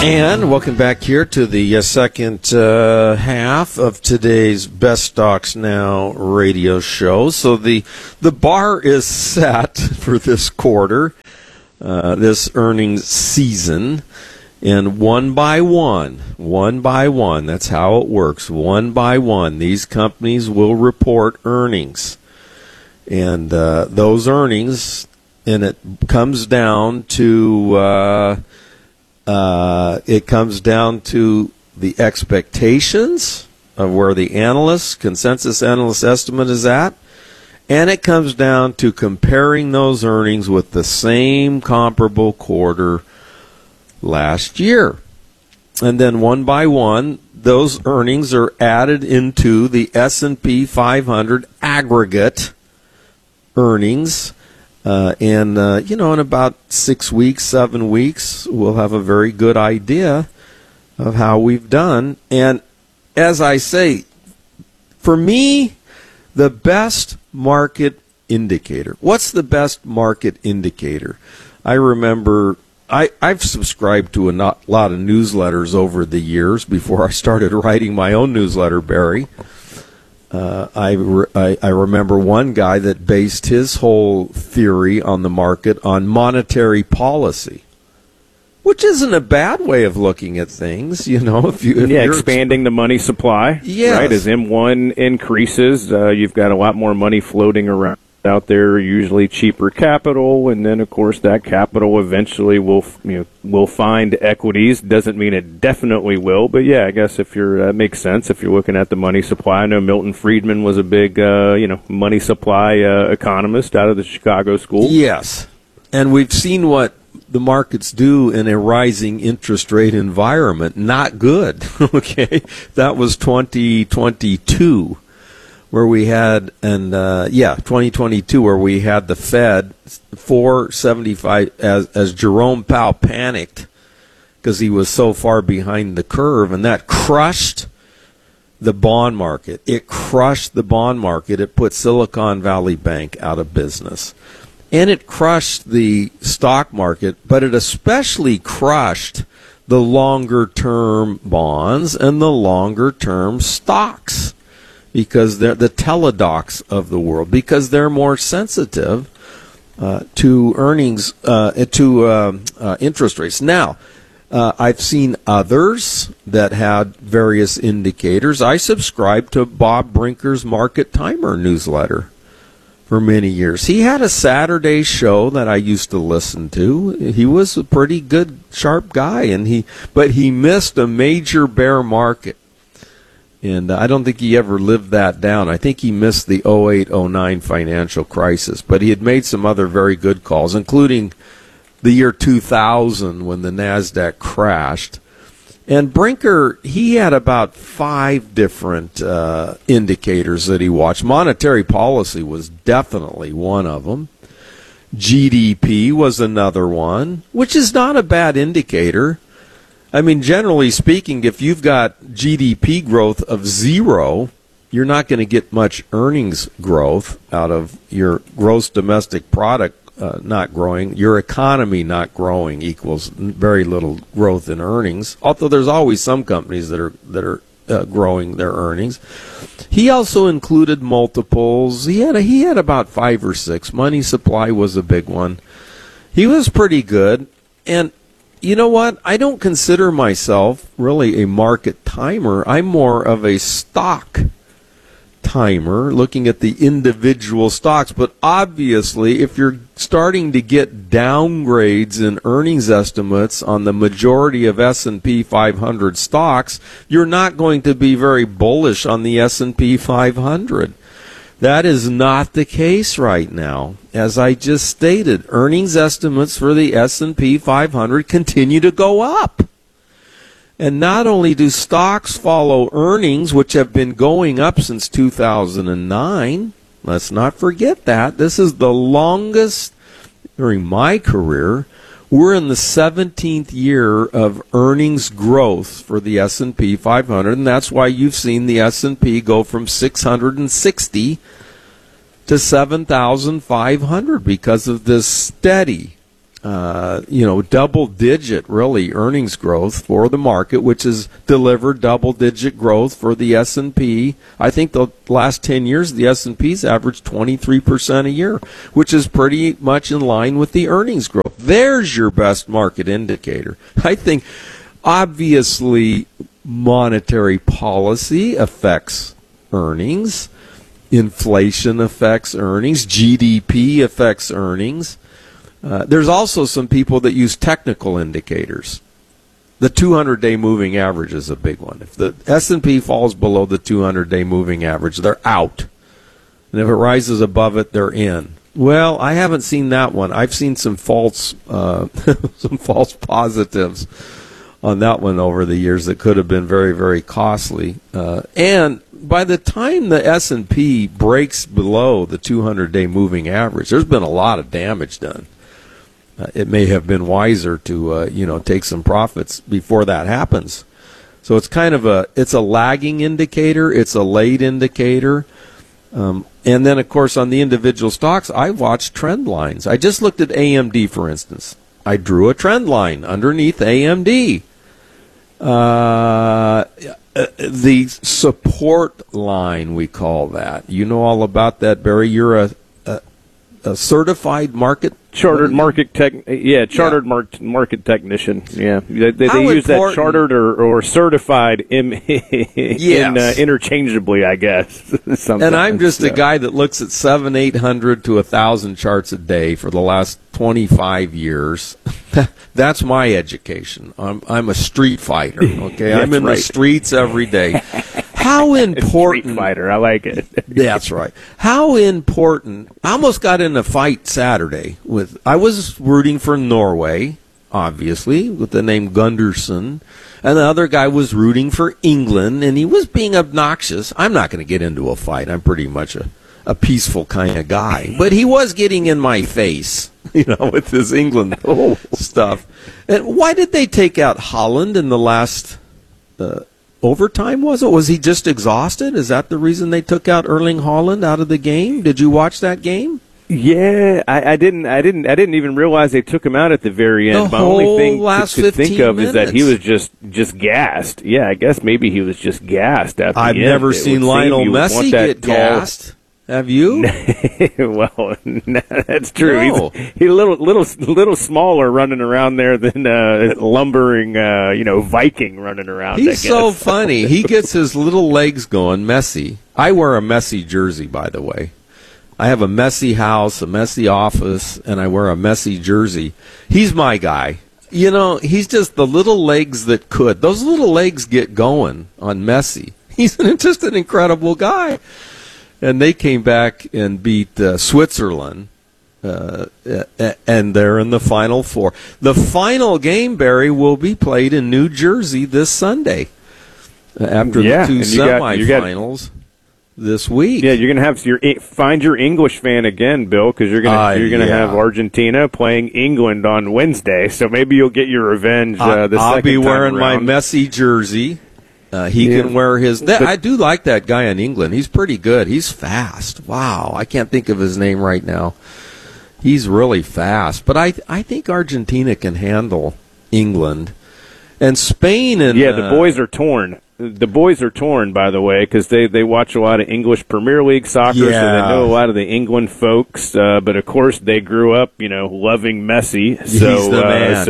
And welcome back here to the second half of today's Best Stocks Now radio show. So the bar is set for this quarter, this earnings season, and one by one, that's how it works. One by one, these companies will report earnings, and those earnings, and it comes down to the expectations of where the consensus analyst estimate is at, and it comes down to comparing those earnings with the same comparable quarter last year. And then one by one, those earnings are added into the S&P 500 aggregate earnings. In about 6 weeks, 7 weeks, we'll have a very good idea of how we've done. And as I say, for me, the best market indicator. What's the best market indicator? I remember I've subscribed to a lot of newsletters over the years before I started writing my own newsletter, Barry. I remember one guy that based his whole theory on the market on monetary policy, which isn't a bad way of looking at things, if you're expanding the money supply. Yes. Right, as M1 increases, you've got a lot more money floating around out there, usually cheaper capital, and then of course that capital eventually will find equities. Doesn't mean it definitely will, but yeah, I guess that makes sense if you're looking at the money supply. I know Milton Friedman was a big money supply economist out of the Chicago School. Yes, and we've seen what the markets do in a rising interest rate environment. Not good. Okay, that was 2022. Where we had, 2022, where we had the Fed 475 as Jerome Powell panicked because he was so far behind the curve, and that crushed the bond market. It crushed the bond market. It put Silicon Valley Bank out of business, and it crushed the stock market. But it especially crushed the longer-term bonds and the longer-term stocks, because they're the teledocs of the world, because they're more sensitive to earnings, interest rates. Now, I've seen others that had various indicators. I subscribed to Bob Brinker's Market Timer newsletter for many years. He had a Saturday show that I used to listen to. He was a pretty good, sharp guy, but he missed a major bear market. And I don't think he ever lived that down. I think he missed the 08-09 financial crisis. But he had made some other very good calls, including the year 2000 when the NASDAQ crashed. And Brinker, he had about 5 different indicators that he watched. Monetary policy was definitely one of them. GDP was another one, which is not a bad indicator. I mean, generally speaking, if you've got GDP growth of 0, you're not going to get much earnings growth out of your gross domestic product not growing. Your economy not growing equals very little growth in earnings, although there's always some companies that are growing their earnings. He also included multiples. He had about 5 or 6. Money supply was a big one. He was pretty good. And you know what? I don't consider myself really a market timer. I'm more of a stock timer, looking at the individual stocks. But obviously, if you're starting to get downgrades in earnings estimates on the majority of S&P 500 stocks, you're not going to be very bullish on the S&P 500. That is not the case right now. As I just stated, earnings estimates for the S&P 500 continue to go up. And not only do stocks follow earnings, which have been going up since 2009, let's not forget that. This is the longest during my career. We're in the 17th year of earnings growth for the S&P 500, and that's why you've seen the S&P go from 660 to 7,500 because of this steady double-digit, really, earnings growth for the market, which has delivered double-digit growth for the S&P. I think the last 10 years, the S&P's averaged 23% a year, which is pretty much in line with the earnings growth. There's your best market indicator. I think, obviously, monetary policy affects earnings. Inflation affects earnings. GDP affects earnings. There's also some people that use technical indicators. The 200-day moving average is a big one. If the S&P falls below the 200-day moving average, they're out. And if it rises above it, they're in. Well, I haven't seen that one. I've seen some false positives on that one over the years that could have been very, very costly. And by the time the S&P breaks below the 200-day moving average, there's been a lot of damage done. It may have been wiser to take some profits before that happens. So it's kind of it's a lagging indicator. It's a late indicator. And then, of course, on the individual stocks, I watched trend lines. I just looked at AMD, for instance. I drew a trend line underneath AMD. The support line, we call that. You know all about that, Barry. You're a certified market chartered market market technician. Yeah, they use that chartered or certified interchangeably, I guess. And I'm just a guy that looks at 800 to 1,000 charts a day for the last 25 years. That's my education. I'm a street fighter. Okay, I'm in the streets every day. How important? Street fighter, I like it. That's right. How important? I almost got in a fight Saturday I was rooting for Norway, obviously, with the name Gunderson, and the other guy was rooting for England, and he was being obnoxious. I'm not going to get into a fight. I'm pretty much a peaceful kind of guy, but he was getting in my face, with his England stuff. And why did they take out Holland in the last overtime? Was he just exhausted? Is that the reason they took out Erling Haaland out of the game? Did you watch that game? Yeah, I didn't even realize they took him out at the very end. The My only whole thing last to think of minutes. is that he was just gassed. Yeah, I guess maybe he was just gassed at the end. I've never seen Lionel Messi get gassed. Have you? Well, that's true. No. He's a little smaller running around there than lumbering, Viking running around. He's so funny. He gets his little legs going. Messi. I wear a Messi jersey, by the way. I have a Messi house, a Messi office, and I wear a Messi jersey. He's my guy. He's just the little legs that could. Those little legs get going on Messi. He's just an incredible guy. And they came back and beat Switzerland, and they're in the Final Four. The final game, Barry, will be played in New Jersey this Sunday after the two semifinals this week. Yeah, you're gonna find your English fan again, Bill, because you're gonna have Argentina playing England on Wednesday. So maybe you'll get your revenge. I'll be wearing my Messi jersey. He can wear his. I do like that guy in England. He's pretty good. He's fast. Wow, I can't think of his name right now. He's really fast. But I think Argentina can handle England and Spain. And the boys are torn. The boys are torn, by the way, because they watch a lot of English Premier League soccer, so they know a lot of the England folks. But of course, they grew up, loving Messi. So, he's the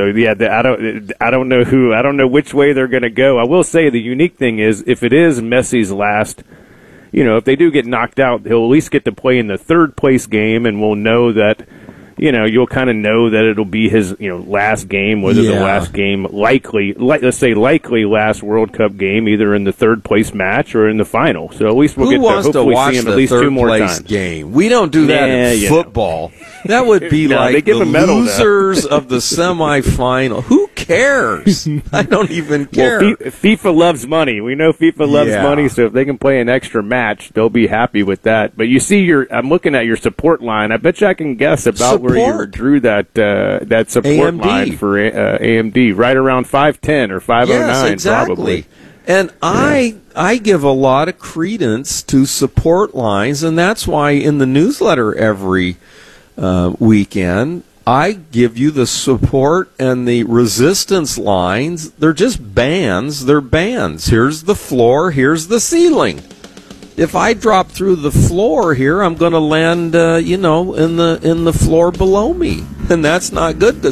man. I don't know which way they're going to go. I will say the unique thing is, if it is Messi's last, if they do get knocked out, he'll at least get to play in the third place game, and we'll know that. You'll kind of know that it'll be his, last game, whether the last game likely last World Cup game, either in the third place match or in the final. So at least we'll get to hopefully see him at least two more times. Game? We don't do that in football. That would be like the losers of the semifinal. Who cares? I don't even care. Well, FIFA loves money. We know FIFA loves money, so if they can play an extra match, they'll be happy with that. But you see, I'm looking at your support line. I bet you I can guess about where you drew that support line for AMD, right around 510 or 509, exactly. Probably. And I give a lot of credence to support lines, and that's why in the newsletter every weekend I give you the support and the resistance lines. They're just bands. They're bands. Here's the floor. Here's the ceiling. If I drop through the floor here, I'm going to land, in the floor below me, and that's not good.